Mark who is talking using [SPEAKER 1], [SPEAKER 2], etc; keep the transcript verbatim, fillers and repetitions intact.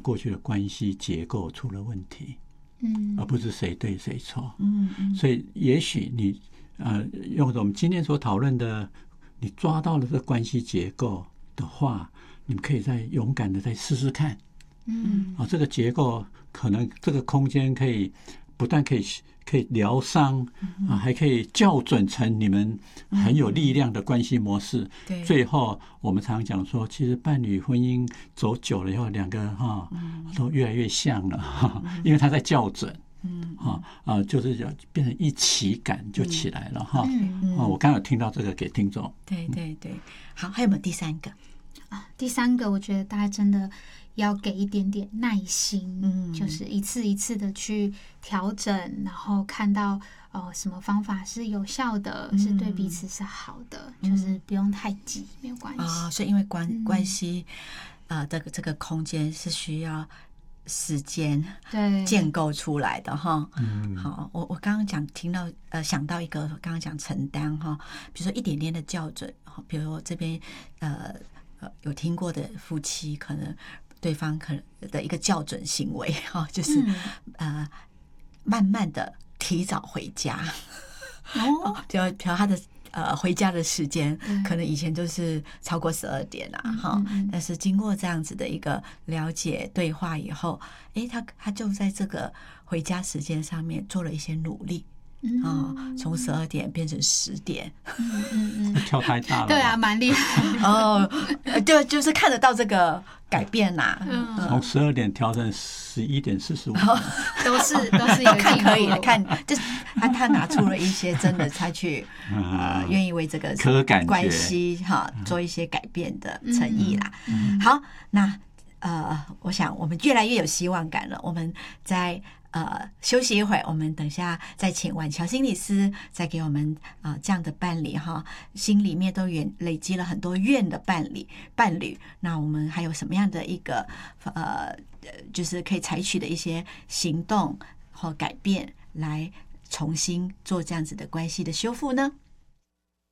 [SPEAKER 1] 过去的关系结构出了问题，嗯，而不是谁对谁错，嗯嗯。所以也许你呃用我们今天所讨论的，你抓到了这个关系结构的话，你们可以再勇敢的再试试看，嗯，啊，这个结构可能这个空间可以不但可以可以疗伤啊，还可以校准成你们很有力量的关系模式。对，最后我们常讲说，其实伴侣婚姻走久了以后，两个哈都越来越像了哈，因为他在校准。嗯，哈啊，就是要变成一起感就起来了哈。嗯，我刚刚有听到这个给听众。
[SPEAKER 2] 对对对，好，还有没有第三个
[SPEAKER 3] 啊？第三个，我觉得大家真的要给一点点耐心，嗯，就是一次一次的去调整，然后看到呃什么方法是有效的，嗯、是对彼此是好的，嗯、就是不用太急，没有关系
[SPEAKER 2] 啊、哦。所以因为关、嗯、关系呃的这个空间是需要时间建构出来的哈。嗯，好，我我刚刚讲听到呃想到一个，刚刚讲承担哈，比如说一点点的校准，比如说这边呃呃有听过的夫妻，可能对方可能的一个校准行为哈，就是、嗯、呃慢慢的提早回家，哦，比如比如他的。呃，回家的时间可能以前就是超过十二点啊，哈、嗯，但是经过这样子的一个了解对话以后，哎，他他就在这个回家时间上面做了一些努力。啊，从十二点变成十点，
[SPEAKER 3] 嗯嗯嗯，
[SPEAKER 1] 跳太大了，
[SPEAKER 3] 对啊，蛮厉害
[SPEAKER 2] 哦，就就是看得到这个改变呐、啊，
[SPEAKER 1] 嗯，从十二点调成十一点四十五，
[SPEAKER 3] 都是都是有
[SPEAKER 2] 看可以了，看就是他他拿出了一些真的，他去呃愿意为这个关系哈做一些改变的诚意啦。嗯、好，那呃，我想我们越来越有希望感了，我们在。呃，休息一会儿，我们等下再请婉乔心理师再给我们啊、呃、这样的伴侣哈，心里面都远累积了很多怨的伴侣伴侣，那我们还有什么样的一个呃，就是可以采取的一些行动或改变，来重新做这样子的关系的修复呢？